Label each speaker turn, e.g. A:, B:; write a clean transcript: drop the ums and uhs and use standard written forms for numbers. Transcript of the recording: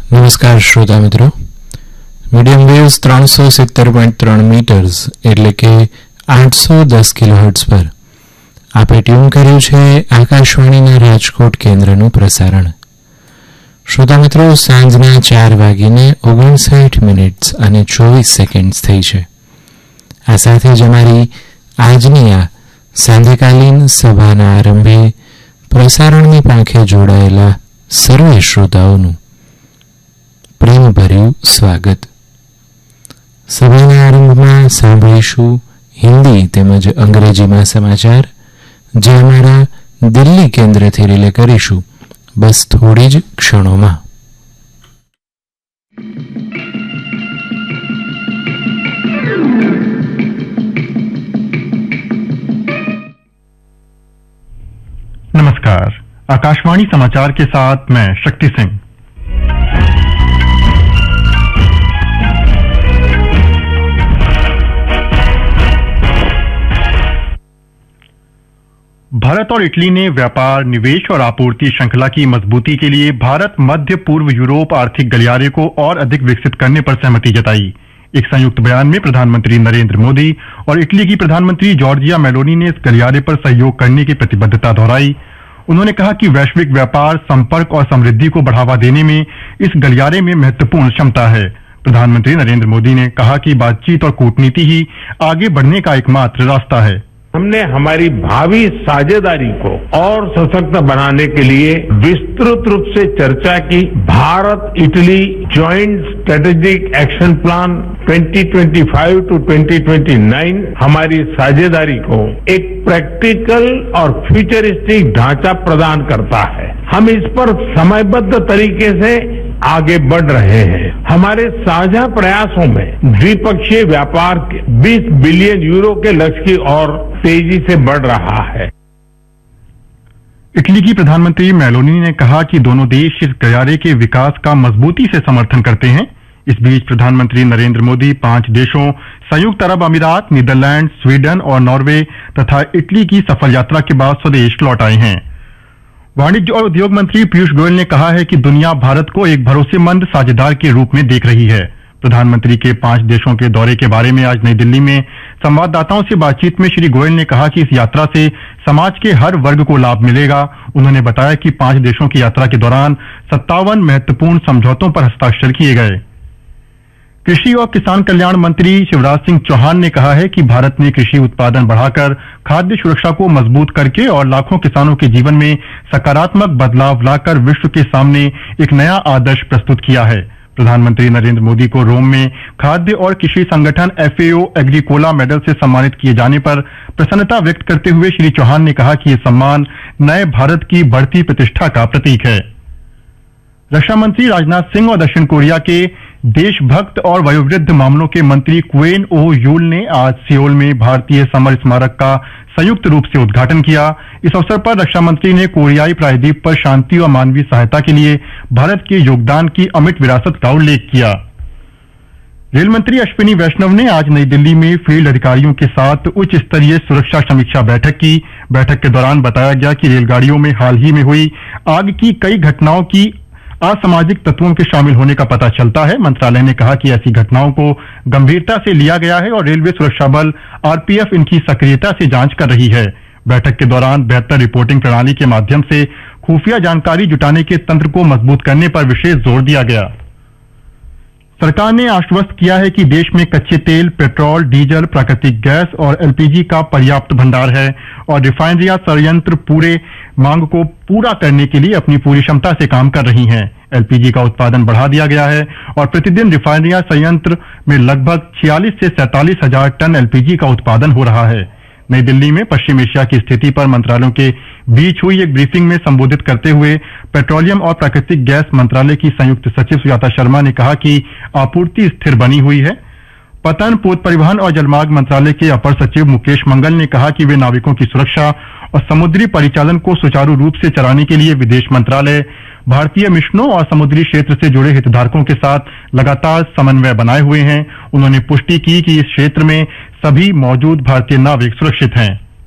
A: નમસ્કાર શ્રોતા મિત્રો, મીડિયમ વેવ્સ 370.3 મીટર્સ એટલે કે 810 કિલોહર્ટ્ઝ પર આપે ટ્યુન કર્યું છે આકાશવાણીના રાજકોટ કેન્દ્રનું પ્રસારણ. શ્રોતા મિત્રો, સાંજના 4:59 અને 24 સેકન્ડ થઈ છે. આ સાથે જ અમારી આજની આ સાંધ્યકાલીન સભાના આરંભે પ્રસારણની પાંખે જોડાયેલા સર્વે શ્રોતાઓનું પ્રેમભર્યું સ્વાગત. સભાના આરંભમાં સાંભળીશું હિન્દી તેમજ અંગ્રેજીમાં સમાચાર, જે અમારા દિલ્હી કેન્દ્રથી રિલે કરીશું બસ થોડી જ ક્ષણોમાં.
B: नमस्कार, आकाशवाणी समाचार के साथ मैं शक्ति सिंह. भारत और इटली ने व्यापार, निवेश और आपूर्ति श्रृंखला की मजबूती के लिए भारत मध्य पूर्व यूरोप आर्थिक गलियारे को और अधिक विकसित करने पर सहमति जताई. एक संयुक्त बयान में प्रधानमंत्री नरेंद्र मोदी और इटली की प्रधानमंत्री जॉर्जिया मेलोनी ने इस गलियारे पर सहयोग करने की प्रतिबद्धता दोहराई. उन्होंने कहा कि वैश्विक व्यापार, संपर्क और समृद्धि को बढ़ावा देने में इस गलियारे में महत्वपूर्ण क्षमता है. प्रधानमंत्री नरेंद्र मोदी ने कहा कि बातचीत और कूटनीति ही आगे बढ़ने का एकमात्र रास्ता है.
C: हमने हमारी भावी साझेदारी को और सशक्त बनाने के लिए विस्तृत रूप से चर्चा की. Bharat Italy joint strategic action plan 2025 to 2029 हमारी साझेदारी को एक प्रैक्टिकल और फ्यूचरिस्टिक ढांचा प्रदान करता है. हम इस पर समयबद्ध तरीके से आगे बढ़ रहे हैं. हमारे साझा प्रयासों में द्विपक्षीय व्यापार के 20 बिलियन यूरो के लक्ष्य की ओर तेजी से बढ़ रहा है.
B: इटली की प्रधानमंत्री मेलोनी ने कहा कि दोनों देश इस गलियारे के विकास का मजबूती से समर्थन करते हैं. इस बीच प्रधानमंत्री नरेंद्र मोदी 5 देशों संयुक्त अरब अमीरात, नीदरलैंड, स्वीडन और नॉर्वे तथा इटली की सफल यात्रा के बाद स्वदेश लौट आए हैं. वाणिज्य और उद्योग मंत्री पीयूष गोयल ने कहा है कि दुनिया भारत को एक भरोसेमंद साझेदार के रूप में देख रही है. प्रधानमंत्री के 5 देशों के दौरे के बारे में आज नई दिल्ली में संवाददाताओं से बातचीत में श्री गोयल ने कहा कि इस यात्रा से समाज के हर वर्ग को लाभ मिलेगा. उन्होंने बताया कि 5 देशों की यात्रा के दौरान 57 महत्वपूर्ण समझौतों पर हस्ताक्षर किए गए. कृषि और किसान कल्याण मंत्री शिवराज सिंह चौहान ने कहा है कि भारत ने कृषि उत्पादन बढ़ाकर खाद्य सुरक्षा को मजबूत करके और लाखों किसानों के जीवन में सकारात्मक बदलाव लाकर विश्व के सामने एक नया आदर्श प्रस्तुत किया है. प्रधानमंत्री नरेंद्र मोदी को रोम में खाद्य और कृषि संगठन FAO एग्रीकोला मेडल से सम्मानित किए जाने पर प्रसन्नता व्यक्त करते हुए श्री चौहान ने कहा कि यह सम्मान नए भारत की बढ़ती प्रतिष्ठा का प्रतीक है. रक्षा मंत्री राजनाथ सिंह और दक्षिण कोरिया के देशभक्त और वयोवृद्ध मामलों के मंत्री क्वेन ओ यूल ने आज सियोल में भारतीय समर स्मारक का संयुक्त रूप से उद्घाटन किया. इस अवसर पर रक्षा मंत्री ने कोरियाई प्रायद्वीप पर शांति और मानवीय सहायता के लिए भारत के योगदान की अमिट विरासत का उल्लेख किया. रेल मंत्री अश्विनी वैष्णव ने आज नई दिल्ली में फील्ड अधिकारियों के साथ उच्च स्तरीय सुरक्षा समीक्षा बैठक की. बैठक के दौरान बताया गया कि रेलगाड़ियों में हाल ही में हुई आग की कई घटनाओं की असामाजिक तत्वों के शामिल होने का पता चलता है. मंत्रालय ने कहा कि ऐसी घटनाओं को गंभीरता से लिया गया है और रेलवे सुरक्षा बल RPF इनकी सक्रियता से जांच कर रही है. बैठक के दौरान बेहतर रिपोर्टिंग प्रणाली के माध्यम से खुफिया जानकारी जुटाने के तंत्र को मजबूत करने पर विशेष जोर दिया गया. सरकार ने आश्वस्त किया है कि देश में कच्चे तेल, पेट्रोल, डीजल, प्राकृतिक गैस और LPG का पर्याप्त भंडार है और रिफाइनरियां संयंत्र पूरे मांग को पूरा करने के लिए अपनी पूरी क्षमता से काम कर रही हैं. LPG का उत्पादन बढ़ा दिया गया है और प्रतिदिन रिफाइनरियां संयंत्र में लगभग 46 से 47 हजार टन LPG का उत्पादन हो रहा है. नई दिल्ली में पश्चिम एशिया की स्थिति पर मंत्रालयों के बीच हुई एक ब्रीफिंग में संबोधित करते हुए पेट्रोलियम और प्राकृतिक गैस मंत्रालय की संयुक्त सचिव सुजाता शर्मा ने कहा कि आपूर्ति स्थिर बनी हुई है. पतन, पोत परिवहन और जलमार्ग मंत्रालय के अपर सचिव मुकेश मंगल ने कहा कि वे नाविकों की सुरक्षा और समुद्री परिचालन को सुचारू रूप से चलाने के लिए विदेश मंत्रालय, भारतीय मिशनों और समुद्री क्षेत्र से जुड़े हितधारकों के साथ लगातार समन्वय बनाए हुए हैं. उन्होंने पुष्टि की कि इस क्षेत्र में सभी मौजूद भारतीय नाविक सुरक्षित हैं.